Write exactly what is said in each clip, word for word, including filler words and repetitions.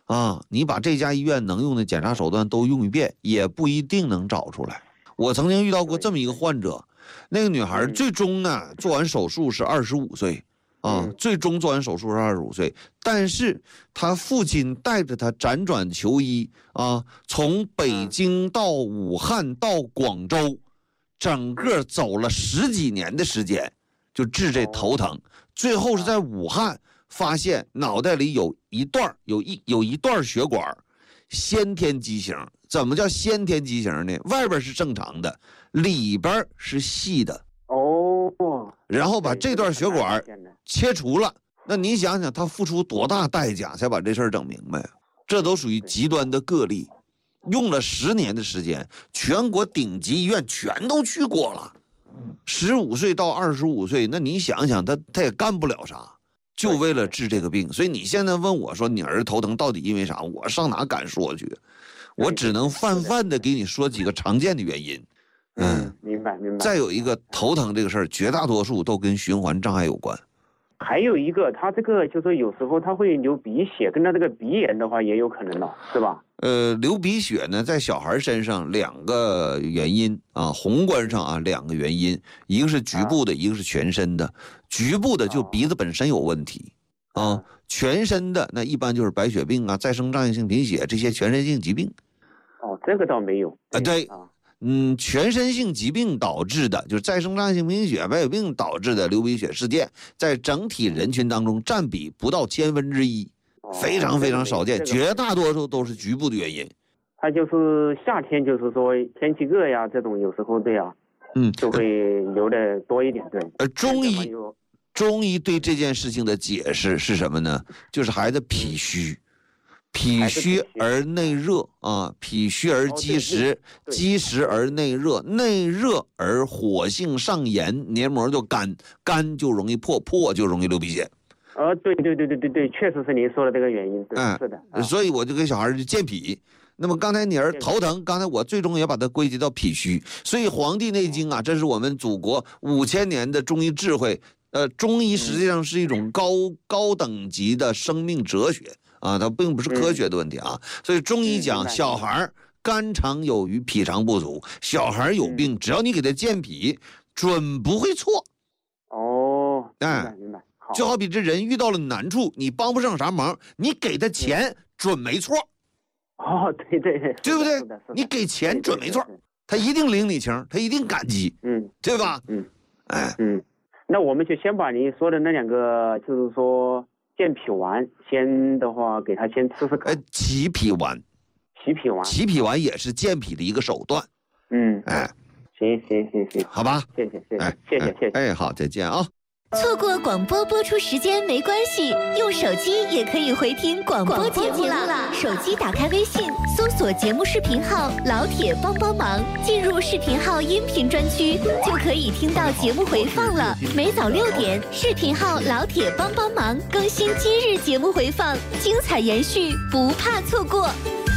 啊，你把这家医院能用的检查手段都用一遍，也不一定能找出来。我曾经遇到过这么一个患者，那个女孩最终呢做完手术是二十五岁啊，最终做完手术是二十五岁，但是她父亲带着她辗转求医啊，从北京到武汉到广州，整个走了十几年的时间，就治这头疼，最后是在武汉发现脑袋里有一段有一有一段血管先天畸形。怎么叫先天畸形呢？外边是正常的，里边是细的哦， 然后把这段血管切除了。那你想想他付出多大代价才把这事儿整明白？这都属于极端的个例，用了十年的时间，全国顶级医院全都去过了。十五岁到二十五岁，那你想想他他也干不了啥，就为了治这个病。所以你现在问我说你儿子头疼到底因为啥，我上哪敢说去？我只能泛泛的给你说几个常见的原因。 嗯，明白明白。 再有一个头疼这个事儿，绝大多数都跟循环障碍有关。 还有一个，他这个就是有时候他会流鼻血，跟他这个鼻炎的话也有可能的，是吧？ 呃，流鼻血呢，在小孩身上两个原因啊，宏观上啊两个原因，一个是局部的，一个是全身的。局部的就鼻子本身有问题啊，全身的那一般就是白血病啊、再生障碍性贫血这些全身性疾病。 哦，这个倒没有啊，对，嗯，全身性疾病导致的，就是再生障碍性贫血、白血病导致的流鼻血事件，在整体人群当中占比不到千分之一，非常非常少见，绝大多数都是局部的原因。 它就是夏天，就是说天气热呀，这种有时候对呀，嗯，就会流的多一点，对。 呃，中医中医对这件事情的解释是什么呢？就是孩子脾虚。脾虚而内热啊，脾虚而积食，积食而内热，内热而火性上炎，黏膜就干，干就容易破，破就容易流鼻血。 呃，对对对对对对，确实是您说的这个原因，对， 嗯， 是的。 啊、所以我就给小孩就健脾。那么刚才你儿头疼，刚才我最终也把它归结到脾虚。所以《黄帝内经》啊，这是我们祖国五千年的中医智慧。呃，中医实际上是一种高、嗯、高等级的生命哲学。啊，它并不是科学的问题啊，嗯、所以中医讲小孩肝肠有余，脾肠不足，小孩有病，只要你给他健脾，准不会错。 哦， 哎， 明白明白。 就好比这人遇到了难处，你帮不上啥忙，你给他钱，嗯、准没错。 哦，对对， 对不对？你给钱准没错，他一定领你情，他一定感激， 嗯， 对吧？ 嗯， 哎， 嗯，那我们就先把你说的那两个，就是说。健脾丸，先的话给他先吃吃看。 呃，齐脾丸， 齐脾丸， 齐脾丸也是健脾的一个手段。 嗯， 哎， 行行行行， 好吧， 谢谢谢谢， 哎， 谢谢谢谢， 哎，好，再见啊。 错过广播播出时间没关系，用手机也可以回听广播节目啦。手机打开微信，搜索节目视频号“老铁帮帮忙”，进入视频号音频专区，就可以听到节目回放了。每早六点，视频号“老铁帮帮忙”更新今日节目回放，精彩延续，不怕错过。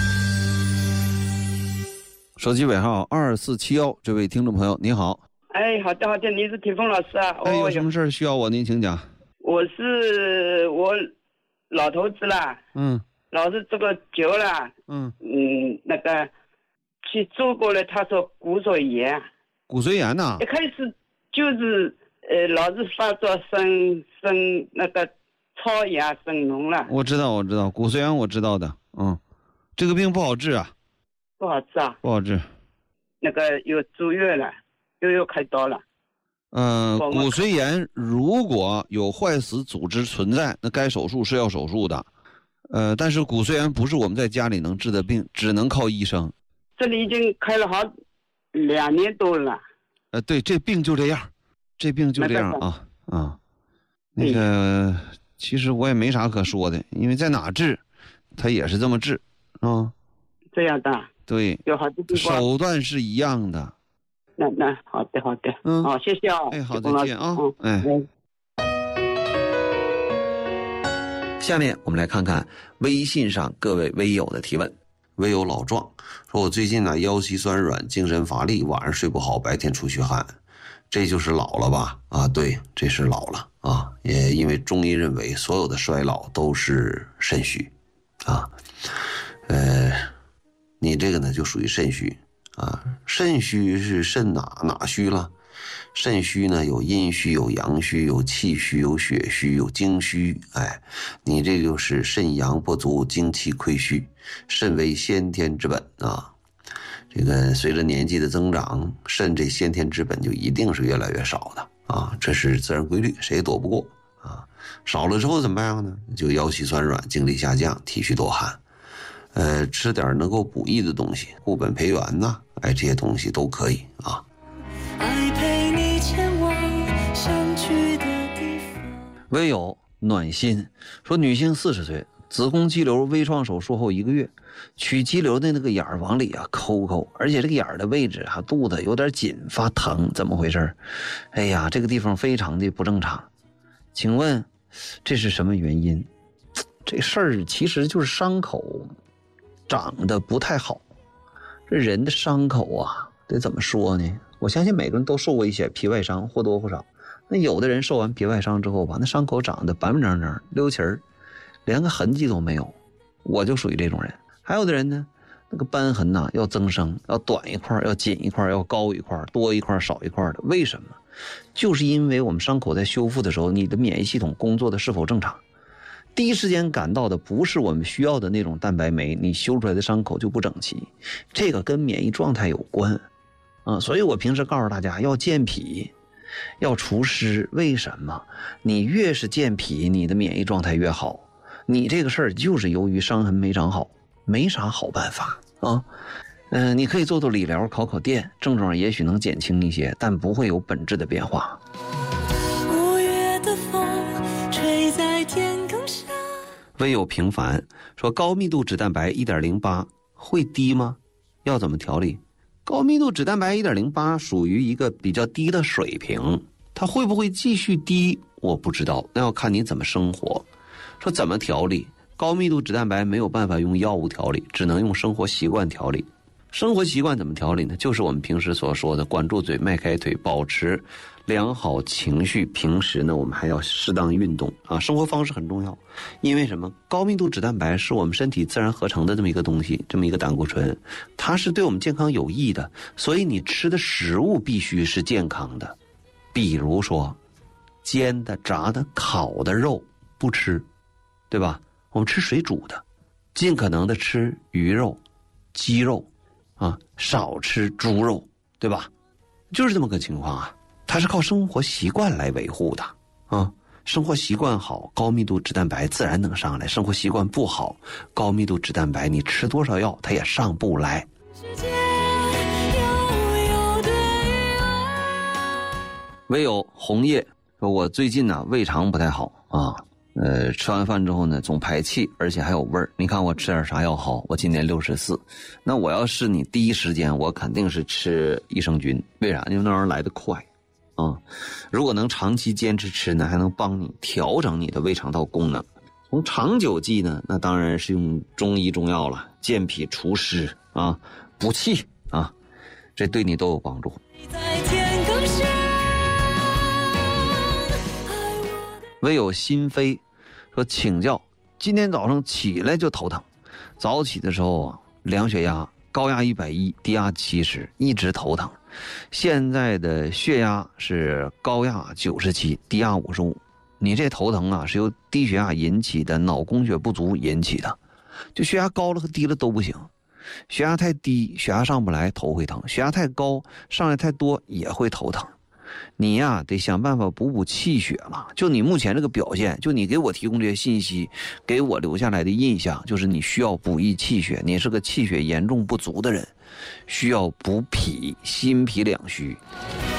手机尾号二四七幺，这位听众朋友，你好。 哎，好的好的，您是铁峰老师啊？ 哎，有什么事儿需要我？您请讲。 我是我老头子啦， 嗯， 老是这个酒啦， 嗯嗯，那个去做过了，他说骨髓炎。 骨髓炎呐？ 一开始就是呃，老是发作生生那个超牙生脓了。 我知道我知道，骨髓炎我知道的，嗯，这个病不好治啊。 不好治啊？ 不好治。 那个又住院了。又又开刀了， 嗯、呃，骨髓炎如果有坏死组织存在，那该手术是要手术的，呃，但是骨髓炎不是我们在家里能治的病，只能靠医生。 这里已经开了好两年多了。 呃，对，这病就这样，这病就这样啊啊，那个其实我也没啥可说的，因为在哪治，他也是这么治啊。 这样的。 对， 有好多地方手段是一样的。 那那好的好的， 嗯， 好，谢谢啊， 哎，好，再见啊，哎。下面我们来看看微信上各位微友的提问。微友老壮说：“我最近呢腰膝酸软，精神乏力，晚上睡不好，白天出虚汗，这就是老了吧？啊，对，这是老了啊。也因为中医认为所有的衰老都是肾虚啊。 这个呢就属于肾虚啊。肾虚是肾哪哪虚了？肾虚呢有阴虚，有阳虚，有气虚，有血虚，有精虚。哎，你这就是肾阳不足，精气亏虚。肾为先天之本啊。这个随着年纪的增长，肾这先天之本就一定是越来越少的啊，这是自然规律，谁也躲不过啊。少了之后怎么样呢？就腰膝酸软，精力下降，体虚多汗。呃，吃点能够补益的东西，固本培元呐，哎，这些东西都可以啊。 爱陪你前往想去的地方。 微友暖心说，女性四十岁，子宫肌瘤微创手术后一个月，取肌瘤的那个眼儿往里啊抠抠，而且这个眼儿的位置啊肚子有点紧发疼，怎么回事？哎呀，这个地方非常的不正常，请问这是什么原因？这事儿其实就是伤口长得不太好。这人的伤口啊，得怎么说呢？我相信每个人都受过一些皮外伤，或多或少。那有的人受完皮外伤之后吧，那伤口长得板板正正、溜齐儿，连个痕迹都没有。我就属于这种人。还有的人呢，那个瘢痕呐、啊、要增生，要短一块，要紧一块，要高一块，多一块少一块的。为什么？就是因为我们伤口在修复的时候，你的免疫系统工作的是否正常？第一时间感到的不是我们需要的那种蛋白酶，你修出来的伤口就不整齐，这个跟免疫状态有关啊。所以我平时告诉大家要健脾，要除湿。为什么？你越是健脾，你的免疫状态越好。你这个事儿就是由于伤痕没长好，没啥好办法啊。嗯、呃，你可以做做理疗，烤烤电，症状也许能减轻一些，但不会有本质的变化。 五月的风吹在天空下。 微有平凡说，高密度脂蛋白 一点零八 会低吗？要怎么调理？ 高密度脂蛋白 一点零八 属于一个比较低的水平，它会不会继续低我不知道，那要看你怎么生活。说怎么调理高密度脂蛋白，没有办法用药物调理，只能用生活习惯调理。生活习惯怎么调理呢？就是我们平时所说的管住嘴，迈开腿，保持良好情绪。平时呢，我们还要适当运动啊，生活方式很重要。因为什么？高密度脂蛋白是我们身体自然合成的这么一个东西，这么一个胆固醇，它是对我们健康有益的，所以你吃的食物必须是健康的。比如说，煎的、炸的、烤的肉不吃，对吧？我们吃水煮的，尽可能的吃鱼肉、鸡肉。啊，少吃猪肉，对吧？就是这么个情况啊，它是靠生活习惯来维护的啊。生活习惯好，高密度脂蛋白自然能上来；生活习惯不好，高密度脂蛋白你吃多少药它也上不来。唯有红叶说，我最近呢、啊、胃肠不太好啊。呃，吃完饭之后呢，总排气，而且还有味儿。你看我吃点啥药好？我今年六十四，那我要是你第一时间，我肯定是吃益生菌。为啥？因为那玩意儿来得快啊。如果能长期坚持吃呢，还能帮你调整你的胃肠道功能。从长久计呢，那当然是用中医中药了，健脾除湿啊，补气啊，这对你都有帮助。唯有心扉说，请教，今天早上起来就头疼，早起的时候啊，量血压，高压一百一，低压七十，一直头疼。现在的血压是高压九十七，低压五十五。你这头疼啊，是由低血压引起的脑供血不足引起的，就血压高了和低了都不行。血压太低，血压上不来，头会疼；血压太高，上来太多也会头疼。你呀，得想办法补补气血了。就你目前这个表现，就你给我提供这些信息，给我留下来的印象，就是你需要补益气血，你是个气血严重不足的人，需要补脾，心脾两虚。